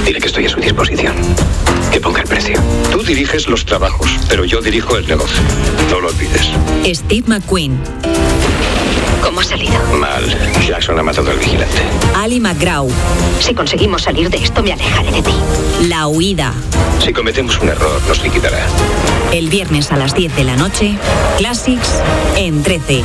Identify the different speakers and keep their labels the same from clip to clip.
Speaker 1: Dile que estoy a su disposición. Que ponga el precio.
Speaker 2: Tú diriges los trabajos, pero yo dirijo el negocio. No lo olvides.
Speaker 3: Steve McQueen.
Speaker 4: ¿Cómo ha salido?
Speaker 1: Mal. Jackson ha matado al vigilante.
Speaker 3: Ali McGraw.
Speaker 4: Si conseguimos salir de esto, me alejaré de ti.
Speaker 3: La huida.
Speaker 1: Si cometemos un error, nos liquidará.
Speaker 3: El viernes a las 10 de la noche, Classics en 13.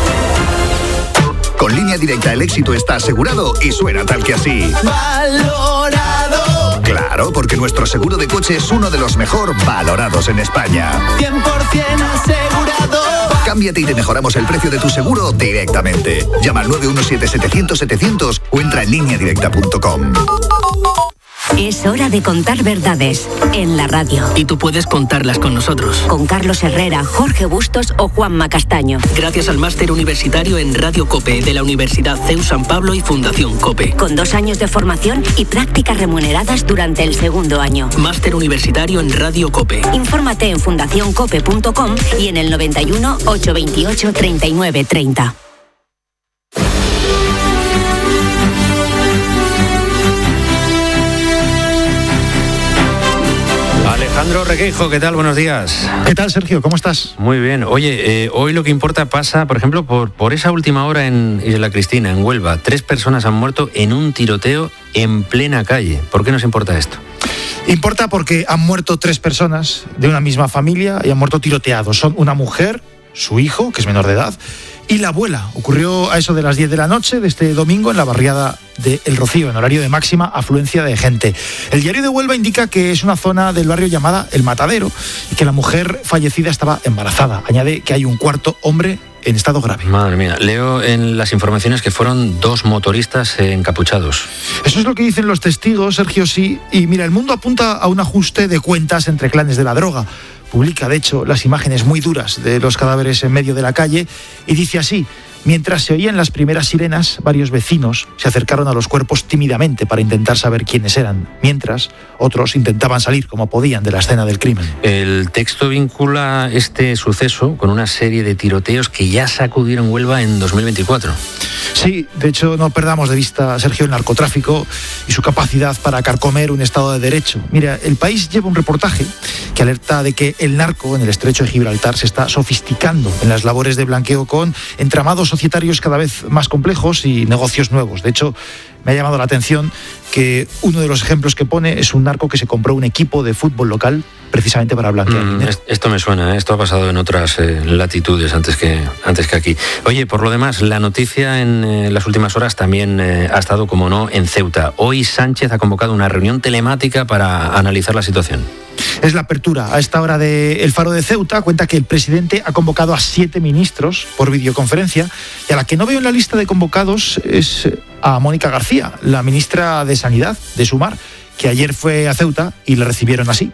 Speaker 5: Con Línea Directa el éxito está asegurado y suena tal que así.
Speaker 6: ¡Valorado!
Speaker 5: Claro, porque nuestro seguro de coche es uno de los mejor valorados en España.
Speaker 6: 100% asegurado.
Speaker 5: Cámbiate y te mejoramos el precio de tu seguro directamente. Llama al 917-700-700 o entra en lineadirecta.com.
Speaker 7: Es hora de contar verdades en la radio.
Speaker 8: Y tú puedes contarlas con nosotros.
Speaker 7: Con Carlos Herrera, Jorge Bustos o Juanma Castaño.
Speaker 8: Gracias al máster universitario en Radio COPE de la Universidad CEU San Pablo y Fundación COPE.
Speaker 7: Con 2 años de formación y prácticas remuneradas durante el segundo año.
Speaker 8: Máster universitario en Radio COPE.
Speaker 7: Infórmate en fundacioncope.com y en el 91 828 39 30.
Speaker 9: Alejandro Requeijo, ¿qué tal? Buenos días.
Speaker 10: ¿Qué tal, Sergio? ¿Cómo estás?
Speaker 9: Muy bien. Oye, hoy lo que importa pasa, por ejemplo, por esa última hora en Isla Cristina, en Huelva. 3 personas han muerto en un tiroteo en plena calle. ¿Por qué nos importa esto?
Speaker 10: Importa porque han muerto 3 personas de una misma familia y han muerto tiroteados. Son una mujer, su hijo, que es menor de edad, y la abuela. Ocurrió a eso de las 10 de la noche de este domingo en la barriada de El Rocío, en horario de máxima afluencia de gente. El diario de Huelva indica que es una zona del barrio llamada El Matadero y que la mujer fallecida estaba embarazada. Añade que hay un cuarto hombre en estado grave.
Speaker 9: Madre mía, leo en las informaciones que fueron 2 motoristas encapuchados.
Speaker 10: Eso es lo que dicen los testigos, Sergio, sí. Y mira, El Mundo apunta a un ajuste de cuentas entre clanes de la droga. Publica, de hecho, las imágenes muy duras de los cadáveres en medio de la calle y dice así: mientras se oían las primeras sirenas, varios vecinos se acercaron a los cuerpos tímidamente para intentar saber quiénes eran, mientras otros intentaban salir como podían de la escena del crimen.
Speaker 9: El texto vincula este suceso con una serie de tiroteos que ya sacudieron Huelva en 2024.
Speaker 10: Sí, de hecho, no perdamos de vista, Sergio, el narcotráfico y su capacidad para carcomer un Estado de Derecho. Mira, El País lleva un reportaje que alerta de que el narco en el estrecho de Gibraltar se está sofisticando en las labores de blanqueo con entramados societarios cada vez más complejos y negocios nuevos. De hecho, me ha llamado la atención que uno de los ejemplos que pone es un narco que se compró un equipo de fútbol local precisamente para blanquear dinero.
Speaker 9: Esto me suena, esto ha pasado en otras latitudes antes que aquí. Oye, por lo demás, la noticia en las últimas horas también ha estado, como no, en Ceuta. Hoy Sánchez ha convocado una reunión telemática para analizar la situación.
Speaker 10: Es la apertura a esta hora de El Faro de Ceuta. Cuenta que el presidente ha convocado a 7 ministros por videoconferencia y a la que no veo en la lista de convocados es a Mónica García, la ministra de Sanidad de Sumar, que ayer fue a Ceuta y le recibieron así.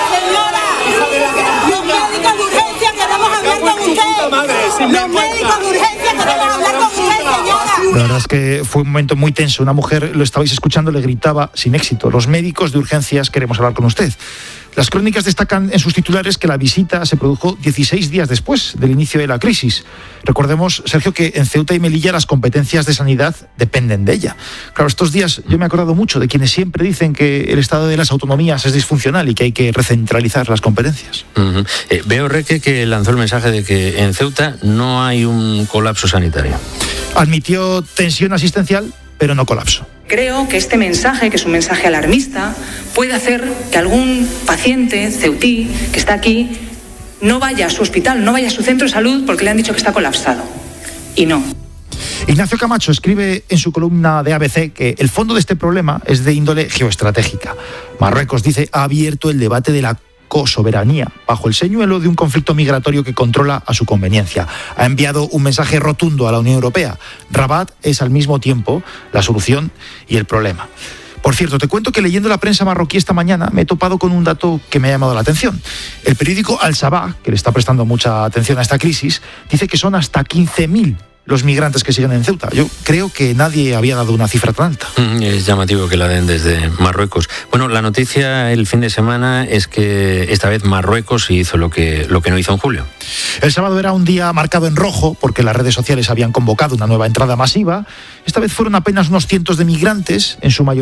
Speaker 6: Los médicos de urgencia queremos hablar con usted. Los médicos de urgencia queremos hablar con usted, señora.
Speaker 10: La verdad es que fue un momento muy tenso. Una mujer, lo estabais escuchando, le gritaba sin éxito: los médicos de urgencias queremos hablar con usted. Las crónicas destacan en sus titulares que la visita se produjo 16 días después del inicio de la crisis. Recordemos, Sergio, que en Ceuta y Melilla las competencias de sanidad dependen de ella. Claro, estos días yo me he acordado mucho de quienes siempre dicen que el estado de las autonomías es disfuncional y que hay que recentralizar las competencias.
Speaker 9: Veo, Reque, que lanzó el mensaje de que en Ceuta no hay un colapso sanitario.
Speaker 10: Admitió tensión asistencial, pero no colapso.
Speaker 11: Creo que este mensaje, que es un mensaje alarmista, puede hacer que algún paciente ceutí que está aquí no vaya a su hospital, no vaya a su centro de salud porque le han dicho que está colapsado. Y no.
Speaker 10: Ignacio Camacho escribe en su columna de ABC que el fondo de este problema es de índole geoestratégica. Marruecos, dice, ha abierto el debate de la cosoberanía bajo el señuelo de un conflicto migratorio que controla a su conveniencia. Ha enviado un mensaje rotundo a la Unión Europea. Rabat es al mismo tiempo la solución y el problema. Por cierto, te cuento que leyendo la prensa marroquí esta mañana me he topado con un dato que me ha llamado la atención. El periódico Al Sabah, que le está prestando mucha atención a esta crisis, dice que son hasta 15.000 los migrantes que siguen en Ceuta. Yo creo que nadie había dado una cifra tan alta.
Speaker 9: Es llamativo que la den desde Marruecos. Bueno, la noticia el fin de semana es que esta vez Marruecos hizo lo que no hizo en julio.
Speaker 10: El sábado era un día marcado en rojo porque las redes sociales habían convocado una nueva entrada masiva. Esta vez fueron apenas unos cientos de migrantes, en su mayoría